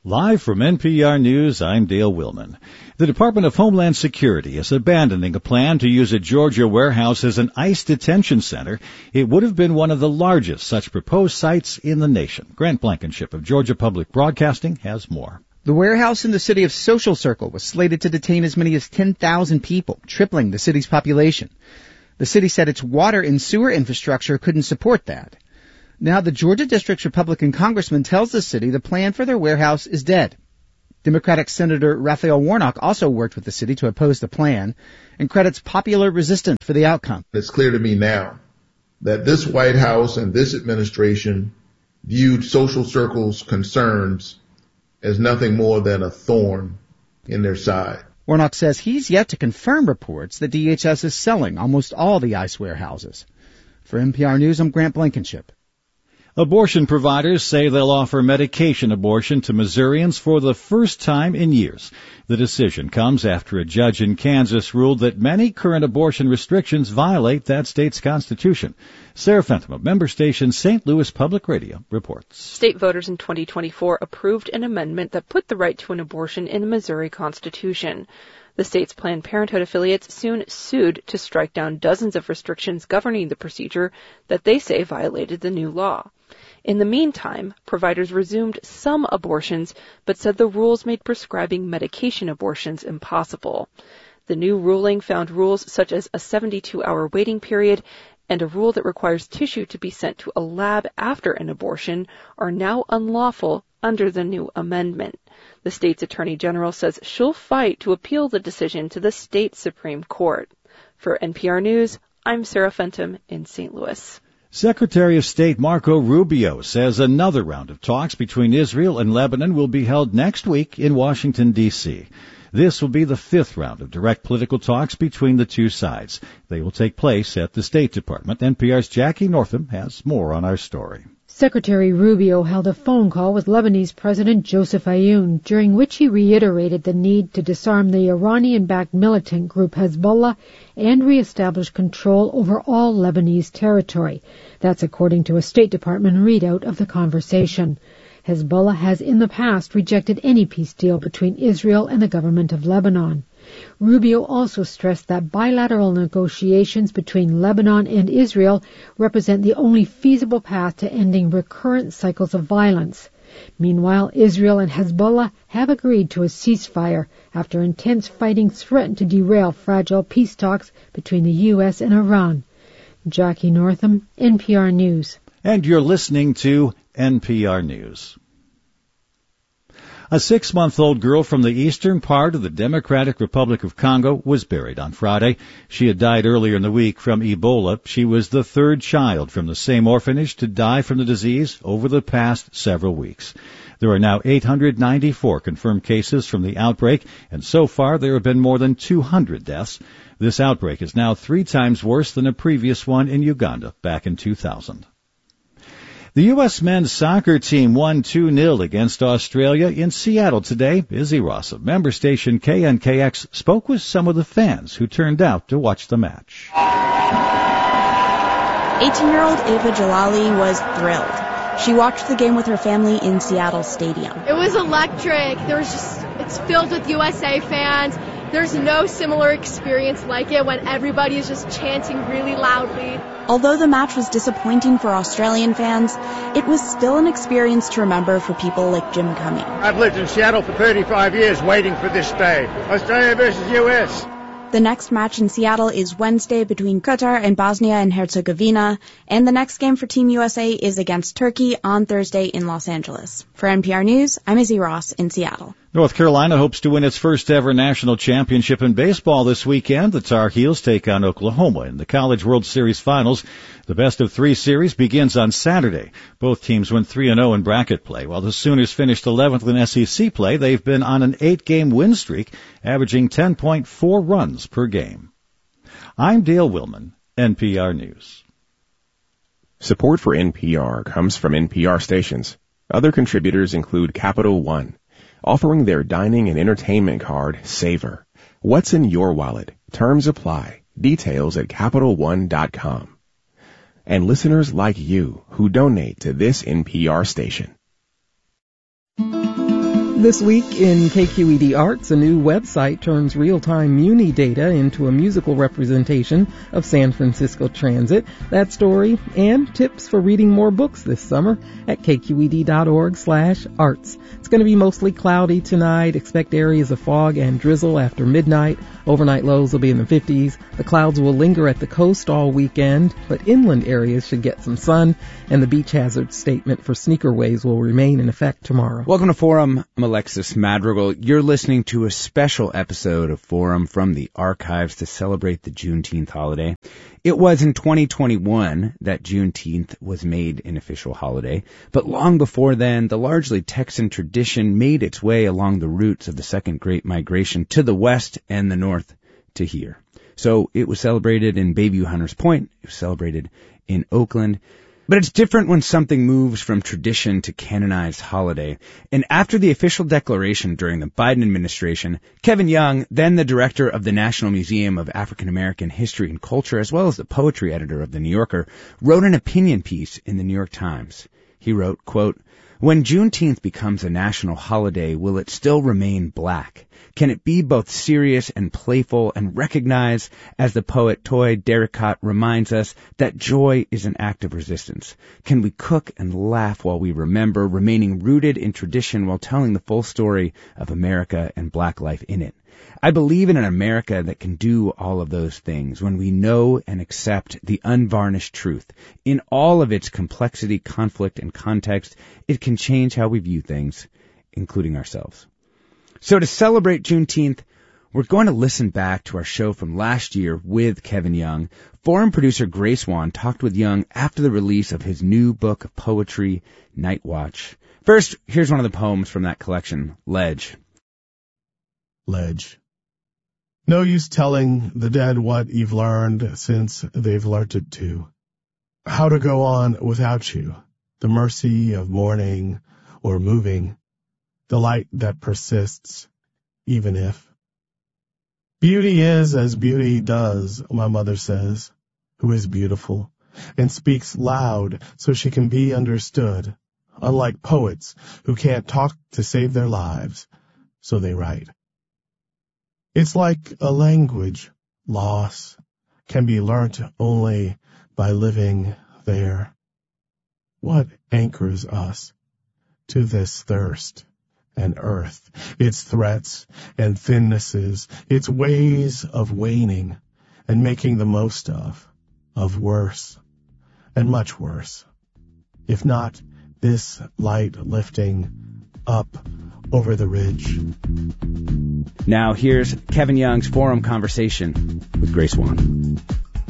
Live from NPR News, I'm Dale Willman. The Department of Homeland Security is abandoning a plan to use a Georgia warehouse as an ICE detention center. It would have been one of the largest such proposed sites in the nation. Grant Blankenship of Georgia Public Broadcasting has more. The warehouse in the city of Social Circle was slated to detain as many as 10,000 people, tripling the city's population. The city said its water and sewer infrastructure couldn't support that. Now, the Georgia District's Republican congressman tells the city the plan for their warehouse is dead. Democratic Senator Raphael Warnock also worked with the city to oppose the plan and credits popular resistance for the outcome. It's clear to me now that this White House and this administration viewed Social Circle's concerns as nothing more than a thorn in their side. Warnock says he's yet to confirm reports that DHS is selling almost all the ICE warehouses. For NPR News, I'm Grant Blankenship. Abortion providers say they'll offer medication abortion to Missourians for the first time in years. The decision comes after a judge in Kansas ruled that many current abortion restrictions violate that state's constitution. Sarah Fenton of member station St. Louis Public Radio reports. State voters in 2024 approved an amendment that put the right to an abortion in the Missouri Constitution. The state's Planned Parenthood affiliates soon sued to strike down dozens of restrictions governing the procedure that they say violated the new law. In the meantime, providers resumed some abortions, but said the rules made prescribing medication abortions impossible. The new ruling found rules such as a 72-hour waiting period and a rule that requires tissue to be sent to a lab after an abortion are now unlawful under the new amendment. The state's attorney general says she'll fight to appeal the decision to the state Supreme Court. For NPR News, I'm Sarah Fenton in St. Louis. Secretary of State Marco Rubio says another round of talks between Israel and Lebanon will be held next week in Washington, D.C. This will be the fifth round of direct political talks between the two sides. They will take place at the State Department. NPR's Jackie Northam has more on our story. Secretary Rubio held a phone call with Lebanese President Joseph Aoun, during which he reiterated the need to disarm the Iranian-backed militant group Hezbollah and reestablish control over all Lebanese territory. That's according to a State Department readout of the conversation. Hezbollah has in the past rejected any peace deal between Israel and the government of Lebanon. Rubio also stressed that bilateral negotiations between Lebanon and Israel represent the only feasible path to ending recurrent cycles of violence. Meanwhile, Israel and Hezbollah have agreed to a ceasefire after intense fighting threatened to derail fragile peace talks between the U.S. and Iran. Jackie Northam, NPR News. And you're listening to NPR News. A 6-month-old girl from the eastern part of the Democratic Republic of Congo was buried on Friday. She had died earlier in the week from Ebola. She was the third child from the same orphanage to die from the disease over the past several weeks. There are now 894 confirmed cases from the outbreak, and so far there have been more than 200 deaths. This outbreak is now 3 times worse than a previous one in Uganda back in 2000. The U.S. men's soccer team won 2-0 against Australia in Seattle today. Izzy Ross of member station KNKX spoke with some of the fans who turned out to watch the match. 18-year-old Ava Jalali was thrilled. She watched the game with her family in Seattle Stadium. It was electric. It's filled with USA fans. There's no similar experience like it when everybody is just chanting really loudly. Although the match was disappointing for Australian fans, it was still an experience to remember for people like Jim Cumming. I've lived in Seattle for 35 years waiting for this day. Australia versus US. The next match in Seattle is Wednesday between Qatar and Bosnia and Herzegovina, and the next game for Team USA is against Turkey on Thursday in Los Angeles. For NPR News, I'm Izzy Ross in Seattle. North Carolina hopes to win its first ever national championship in baseball this weekend. The Tar Heels take on Oklahoma in the College World Series Finals. The best-of-3 series begins on Saturday. Both teams went 3-0 in bracket play. While the Sooners finished 11th in SEC play, they've been on an 8-game win streak, averaging 10.4 runs per game. I'm Dale Willman, NPR News. Support for NPR comes from NPR stations. Other contributors include Capital One, offering their dining and entertainment card, Savor. What's in your wallet? Terms apply. Details at CapitalOne.com. And listeners like you who donate to this NPR station. This week in KQED Arts, a new website turns real-time Muni data into a musical representation of San Francisco Transit. That story and tips for reading more books this summer at kqed.org/arts. It's going to be mostly cloudy tonight. Expect areas of fog and drizzle after midnight. Overnight lows will be in the 50s. The clouds will linger at the coast all weekend, but inland areas should get some sun, and the beach hazard statement for sneakerways will remain in effect tomorrow. Welcome to Forum. I'm Alexis Madrigal. You're listening to a special episode of Forum from the archives to celebrate the Juneteenth holiday. It was in 2021 that Juneteenth was made an official holiday, but long before then, the largely Texan tradition made its way along the routes of the Second Great Migration to the west and the north to here. So it was celebrated in Bayview Hunters Point, it was celebrated in Oakland, but it's different when something moves from tradition to canonized holiday. And after the official declaration during the Biden administration, Kevin Young, then the director of the National Museum of African American History and Culture, as well as the poetry editor of The New Yorker, wrote an opinion piece in the New York Times. He wrote, quote, "When Juneteenth becomes a national holiday, will it still remain black? Can it be both serious and playful and recognize, as the poet Toy Derricott reminds us, that joy is an act of resistance? Can we cook and laugh while we remember, remaining rooted in tradition while telling the full story of America and black life in it? I believe in an America that can do all of those things when we know and accept the unvarnished truth. In all of its complexity, conflict, and context, it can change how we view things, including ourselves." So to celebrate Juneteenth, we're going to listen back to our show from last year with Kevin Young. Forum producer Grace Wan talked with Young after the release of his new book of poetry, Night Watch. First, here's one of the poems from that collection, Ledge. Ledge. No use telling the dead what you've learned since they've learnt it too. How to go on without you, the mercy of mourning or moving, the light that persists, even if. Beauty is as beauty does, my mother says, who is beautiful, and speaks loud so she can be understood, unlike poets who can't talk to save their lives, so they write. It's like a language. Loss can be learnt only by living there. What anchors us to this thirst and earth, its threats and thinnesses, its ways of waning and making the most of worse and much worse, if not this light lifting up over the ridge. Now here's Kevin Young's Forum conversation with Grace Wan.